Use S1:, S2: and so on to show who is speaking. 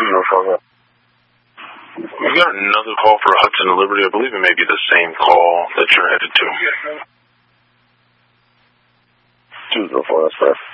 S1: No problem.
S2: We've got another call for Hudson and Liberty. I believe it may be the same call that you're headed to.
S1: 204, that's correct.